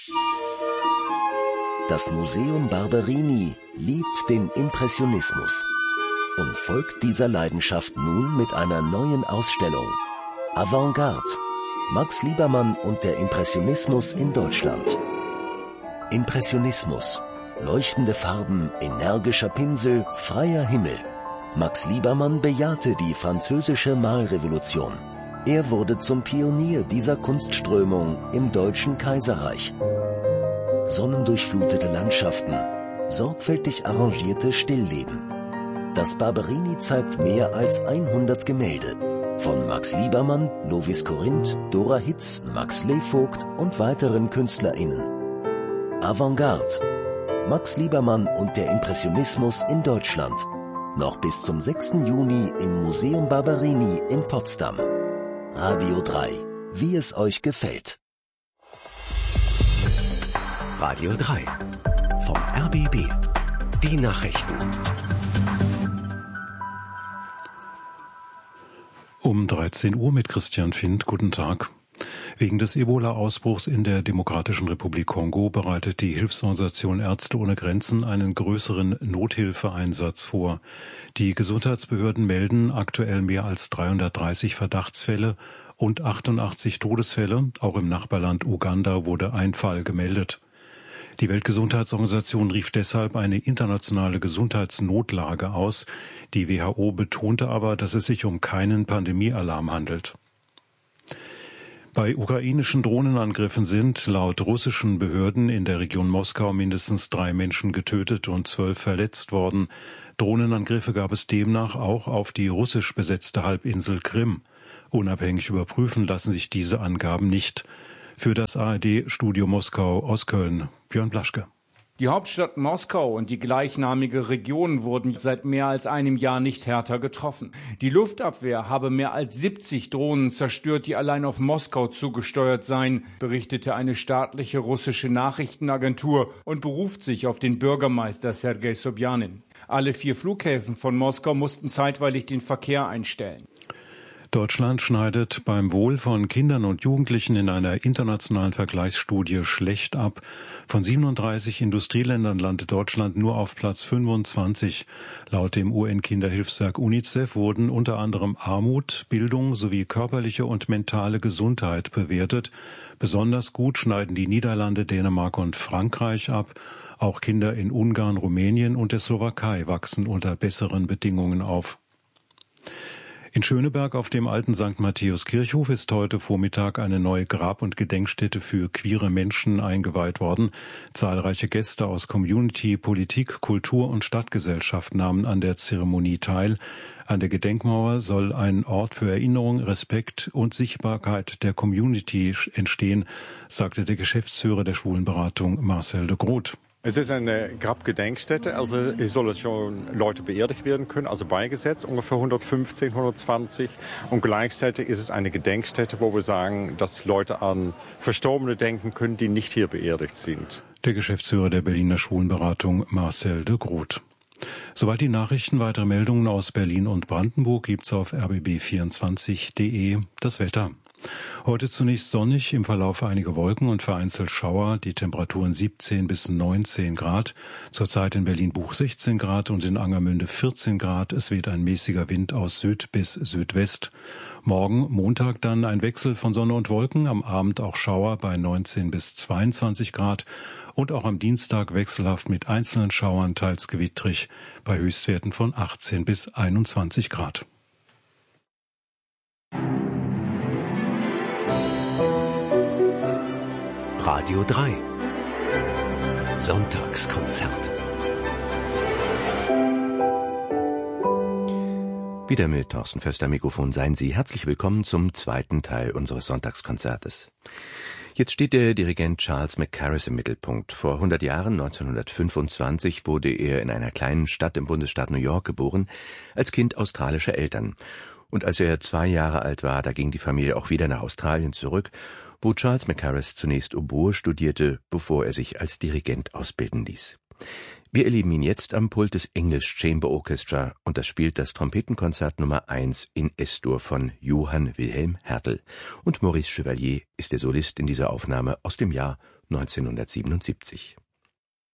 Das Museum Barberini liebt den Impressionismus und folgt dieser Leidenschaft nun mit einer neuen Ausstellung. Avantgarde. Max Liebermann und der Impressionismus in Deutschland. Impressionismus. Leuchtende Farben, energischer Pinsel, freier Himmel. Max Liebermann bejahte die französische Malrevolution. Er wurde zum Pionier dieser Kunstströmung im Deutschen Kaiserreich. Sonnendurchflutete Landschaften, sorgfältig arrangierte Stillleben. Das Barberini zeigt mehr als 100 Gemälde. Von Max Liebermann, Lovis Corinth, Dora Hitz, Max Levogt und weiteren KünstlerInnen. Avantgarde. Max Liebermann und der Impressionismus in Deutschland. Noch bis zum 6. Juni im Museum Barberini in Potsdam. Radio 3. Wie es euch gefällt. Radio 3. Vom RBB. Die Nachrichten. Um 13 Uhr mit Christian Findt. Guten Tag. Wegen des Ebola-Ausbruchs in der Demokratischen Republik Kongo bereitet die Hilfsorganisation Ärzte ohne Grenzen einen größeren Nothilfeeinsatz vor. Die Gesundheitsbehörden melden aktuell mehr als 330 Verdachtsfälle und 88 Todesfälle. Auch im Nachbarland Uganda wurde ein Fall gemeldet. Die Weltgesundheitsorganisation rief deshalb eine internationale Gesundheitsnotlage aus. Die WHO betonte aber, dass es sich um keinen Pandemiealarm handelt. Bei ukrainischen Drohnenangriffen sind laut russischen Behörden in der Region Moskau mindestens 3 Menschen getötet und 12 verletzt worden. Drohnenangriffe gab es demnach auch auf die russisch besetzte Halbinsel Krim. Unabhängig überprüfen lassen sich diese Angaben nicht. Für das ARD-Studio Moskau aus Köln, Björn Blaschke. Die Hauptstadt Moskau und die gleichnamige Region wurden seit mehr als einem Jahr nicht härter getroffen. Die Luftabwehr habe mehr als 70 Drohnen zerstört, die allein auf Moskau zugesteuert seien, berichtete eine staatliche russische Nachrichtenagentur und beruft sich auf den Bürgermeister Sergei Sobjanin. Alle 4 Flughäfen von Moskau mussten zeitweilig den Verkehr einstellen. Deutschland schneidet beim Wohl von Kindern und Jugendlichen in einer internationalen Vergleichsstudie schlecht ab. Von 37 Industrieländern landet Deutschland nur auf Platz 25. Laut dem UN-Kinderhilfswerk UNICEF wurden unter anderem Armut, Bildung sowie körperliche und mentale Gesundheit bewertet. Besonders gut schneiden die Niederlande, Dänemark und Frankreich ab. Auch Kinder in Ungarn, Rumänien und der Slowakei wachsen unter besseren Bedingungen auf. In Schöneberg auf dem alten St. Matthäus-Kirchhof ist heute Vormittag eine neue Grab- und Gedenkstätte für queere Menschen eingeweiht worden. Zahlreiche Gäste aus Community, Politik, Kultur und Stadtgesellschaft nahmen an der Zeremonie teil. An der Gedenkmauer soll ein Ort für Erinnerung, Respekt und Sichtbarkeit der Community entstehen, sagte der Geschäftsführer der Schwulenberatung Marcel de Groot. Es ist eine Grabgedenkstätte, also es sollen schon Leute beerdigt werden können, also beigesetzt, ungefähr 115, 120. Und gleichzeitig ist es eine Gedenkstätte, wo wir sagen, dass Leute an Verstorbene denken können, die nicht hier beerdigt sind. Der Geschäftsführer der Berliner Schwulenberatung Marcel de Groot. Soweit die Nachrichten. Weitere Meldungen aus Berlin und Brandenburg gibt's auf rbb24.de. Das Wetter. Heute zunächst sonnig, im Verlauf einige Wolken und vereinzelt Schauer, die Temperaturen 17 bis 19 Grad. Zurzeit in Berlin-Buch 16 Grad und in Angermünde 14 Grad. Es weht ein mäßiger Wind aus Süd bis Südwest. Morgen, Montag, dann ein Wechsel von Sonne und Wolken, am Abend auch Schauer bei 19 bis 22 Grad. Und auch am Dienstag wechselhaft mit einzelnen Schauern, teils gewittrig, bei Höchstwerten von 18 bis 21 Grad. Radio 3. Sonntagskonzert. Wieder mit Thorsten Förster am Mikrofon seien Sie herzlich willkommen zum zweiten Teil unseres Sonntagskonzertes. Jetzt steht der Dirigent Charles Mackerras im Mittelpunkt. Vor 100 Jahren, 1925, wurde er in einer kleinen Stadt im Bundesstaat New York geboren, als Kind australischer Eltern. Und als er 2 Jahre alt war, da ging die Familie auch wieder nach Australien zurück, wo Charles Mackerras zunächst Oboe studierte, bevor er sich als Dirigent ausbilden ließ. Wir erleben ihn jetzt am Pult des English Chamber Orchestra und das spielt das Trompetenkonzert Nummer 1 in S-Dur von Johann Wilhelm Hertel. Und Maurice Chevalier ist der Solist in dieser Aufnahme aus dem Jahr 1977.